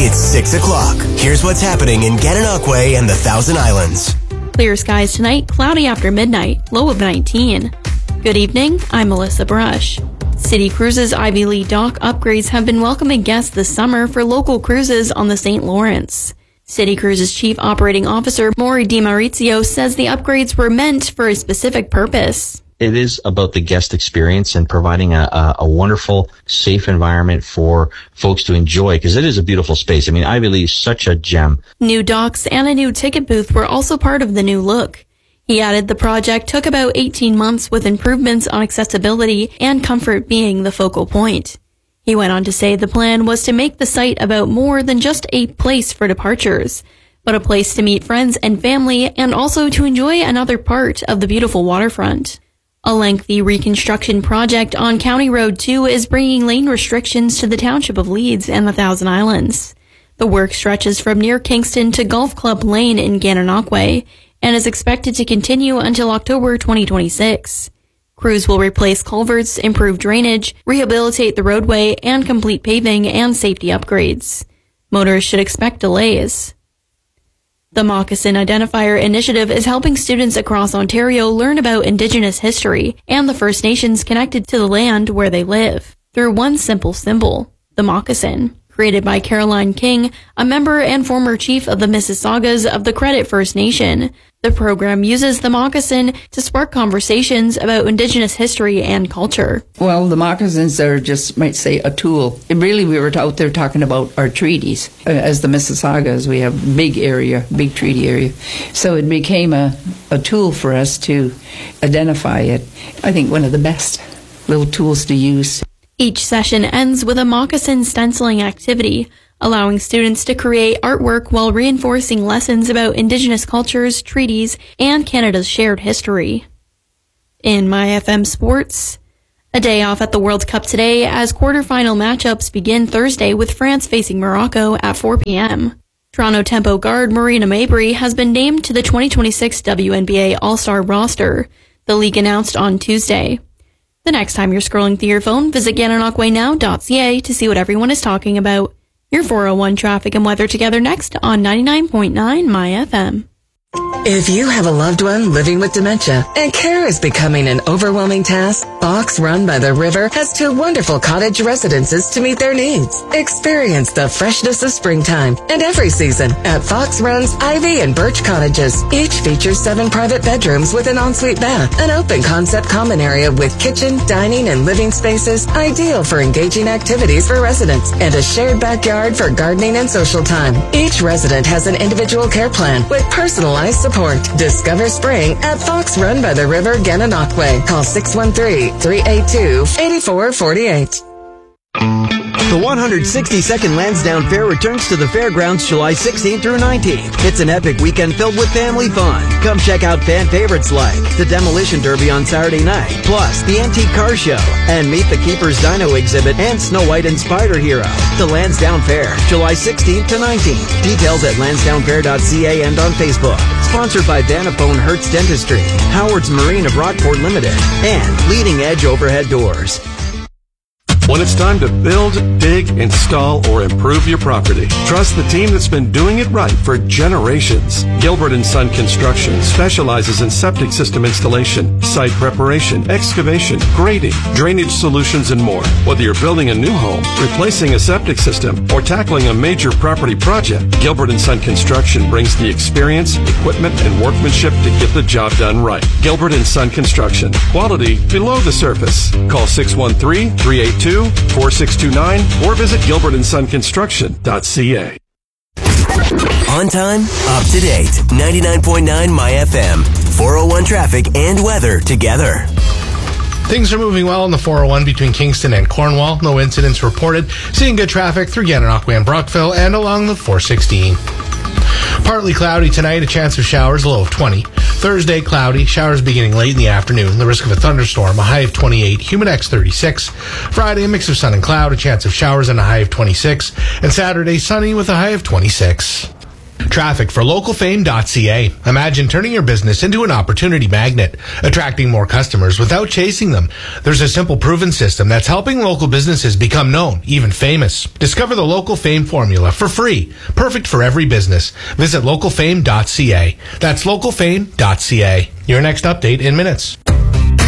It's 6 o'clock. Here's what's happening in Gananoque and the Thousand Islands. Clear skies tonight, cloudy after midnight, low of 19. Good evening, I'm Melissa Brush. City Cruises Ivy Lee dock upgrades have been welcoming guests this summer for local cruises on the St. Lawrence. City Cruises Chief Operating Officer Maury DiMaurizio says the upgrades were meant for a specific purpose. It is about the guest experience and providing a wonderful, safe environment for folks to enjoy, because it is a beautiful space. I mean, Ivy Lee is such a gem. New docks and a new ticket booth were also part of the new look. He added the project took about 18 months with improvements on accessibility and comfort being the focal point. He went on to say the plan was to make the site about more than just a place for departures, but a place to meet friends and family and also to enjoy another part of the beautiful waterfront. A lengthy reconstruction project on County Road 2 is bringing lane restrictions to the township of Leeds and the Thousand Islands. The work stretches from near Kingston to Golf Club Lane in Gananoque and is expected to continue until October 2026. Crews will replace culverts, improve drainage, rehabilitate the roadway, and complete paving and safety upgrades. Motorists should expect delays. The Moccasin Identifier Initiative is helping students across Ontario learn about Indigenous history and the First Nations connected to the land where they live through one simple symbol, the moccasin. Created by Caroline King, a member and former chief of the Mississaugas of the Credit First Nation. The program uses the moccasin to spark conversations about Indigenous history and culture. Well, the moccasins are just, might say, a tool. And really, we were out there talking about our treaties. As the Mississaugas, we have big treaty area. So it became a tool for us to identify it. I think one of the best little tools to use. Each session ends with a moccasin stenciling activity, allowing students to create artwork while reinforcing lessons about Indigenous cultures, treaties, and Canada's shared history. In MyFM Sports, a day off at the World Cup today as quarterfinal matchups begin Thursday with France facing Morocco at 4 p.m. Toronto Tempo guard Marina Mabrey has been named to the 2026 WNBA All-Star roster, the league announced on Tuesday. The next time you're scrolling through your phone, visit GananoqueNow.ca to see what everyone is talking about. Your 401 traffic and weather together next on 99.9 MyFM. If you have a loved one living with dementia and care is becoming an overwhelming task, Fox Run by the River has 2 wonderful cottage residences to meet their needs. Experience the freshness of springtime and every season at Fox Run's Ivy and Birch Cottages. Each features 7 private bedrooms with an ensuite bath, an open concept common area with kitchen, dining, and living spaces ideal for engaging activities for residents, and a shared backyard for gardening and social time. Each resident has an individual care plan with personalized support. Discover spring at Fox Run by the River, Gananoque. Call 613-382-8448. The 162nd Lansdowne Fair returns to the fairgrounds July 16th through 19th. It's an epic weekend filled with family fun. Come check out fan favorites like the Demolition Derby on Saturday night, plus the Antique Car Show, and meet the Keeper's Dino exhibit and Snow White and Spider Hero. The Lansdowne Fair, July 16th to 19th. Details at lansdownefair.ca and on Facebook. Sponsored by Vanaphone Hertz Dentistry, Howard's Marine of Rockport Limited, and Leading Edge Overhead Doors. When it's time to build, dig, install, or improve your property, trust the team that's been doing it right for generations. Gilbert & Son Construction specializes in septic system installation, site preparation, excavation, grading, drainage solutions, and more. Whether you're building a new home, replacing a septic system, or tackling a major property project, Gilbert & Son Construction brings the experience, equipment, and workmanship to get the job done right. Gilbert & Son Construction. Quality below the surface. Call 613-382-4629 or visit gilbertandsonconstruction.ca. On time, up to date. 99.9 MyFM. 401 traffic and weather together. Things are moving well on the 401 between Kingston and Cornwall. No incidents reported. Seeing good traffic through Gananoque and Brockville and along the 416. Partly cloudy tonight, a chance of showers, low of 20. Thursday, cloudy, showers beginning late in the afternoon, the risk of a thunderstorm, a high of 28, Humidex 36. Friday, a mix of sun and cloud, a chance of showers and a high of 26. And Saturday, sunny with a high of 26. Traffic for localfame.ca. Imagine turning your business into an opportunity magnet, attracting more customers without chasing them. There's a simple proven system that's helping local businesses become known, even famous. Discover the Local Fame formula for free. Perfect for every business. Visit localfame.ca. That's localfame.ca. Your next update in minutes.